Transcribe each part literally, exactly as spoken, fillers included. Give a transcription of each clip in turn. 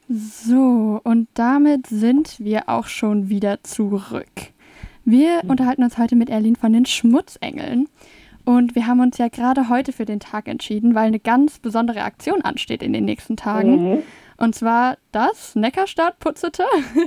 So, und damit sind wir auch schon wieder zurück. Wir unterhalten uns heute mit Erlin von den Schmutzengeln. Und wir haben uns ja gerade heute für den Tag entschieden, weil eine ganz besondere Aktion ansteht in den nächsten Tagen. Mhm. Und zwar das Neckarstadt Putzete.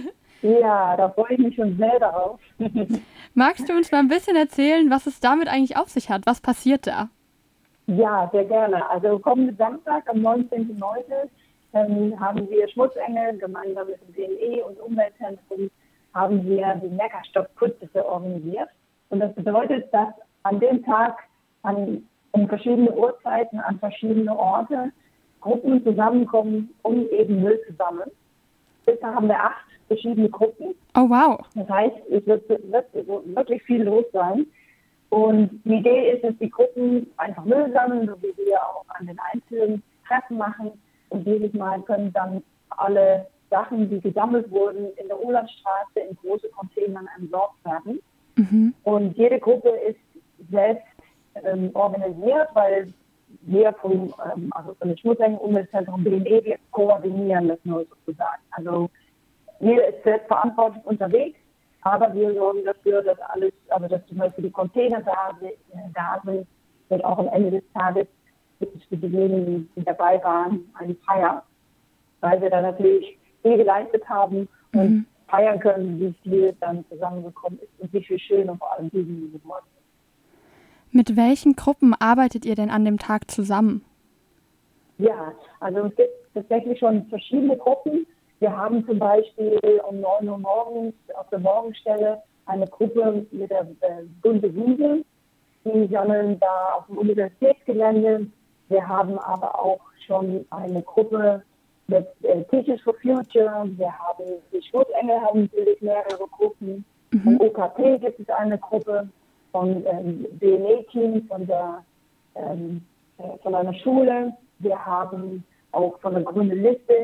Ja, da freue ich mich schon sehr darauf. Magst du uns mal ein bisschen erzählen, was es damit eigentlich auf sich hat? Was passiert da? Ja, sehr gerne. Also kommenden Samstag am neunzehnten neunten Ähm, haben wir Schmutzengel gemeinsam mit dem D N E und Umweltzentrum haben wir die Neckarstock Putzete organisiert. Und das bedeutet, dass an dem Tag an, um verschiedene Uhrzeiten an verschiedene Orte Gruppen zusammenkommen, um eben Müll zu sammeln. Bisher haben wir acht verschiedene Gruppen. Oh, wow. Das heißt, es wird, wird wirklich viel los sein. Und die Idee ist, dass die Gruppen einfach Müll sammeln, so wie wir auch an den einzelnen Treffen machen. Und jedes Mal können dann alle Sachen, die gesammelt wurden, in der Olandstraße in große Containern entsorgt werden. Mhm. Und jede Gruppe ist selbst ähm, organisiert, weil wir vom, ähm, also von dem Schmutzengeln Umweltzentrum B N E, wir koordinieren das nur sozusagen. Also jeder ist selbst verantwortlich unterwegs, aber wir sorgen dafür, dass alles, also dass zum Beispiel die Container da, da sind, und auch am Ende des Tages gibt es für diejenigen, die dabei waren, eine Feier, weil wir da natürlich viel geleistet haben und Mhm. feiern können, wie viel dann zusammengekommen ist und wie viel schön und vor allem diesen geworden ist. Mit welchen Gruppen arbeitet ihr denn an dem Tag zusammen? Ja, also es gibt tatsächlich schon verschiedene Gruppen. Wir haben zum Beispiel um neun Uhr morgens auf der Morgenstelle eine Gruppe mit der äh, Bunte Wiese. Die sammeln da auf dem Universitätsgelände. Wir haben aber auch schon eine Gruppe mit äh, Teachers for Future. Wir haben die Schmutzengel haben natürlich mehrere Gruppen. Vom Mhm. O K P gibt es eine Gruppe, von ähm, D N E-Team, von der ähm, äh, von einer Schule. Wir haben auch von der Grünen Liste